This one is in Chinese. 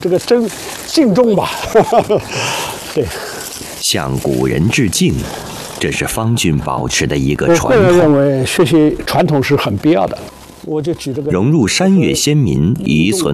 这个真敬重吧。对， 向古人致敬，这是方俊保持的一个我传个人认统。 为学习传统是很必要的。我就举这个融入山岳先民遗存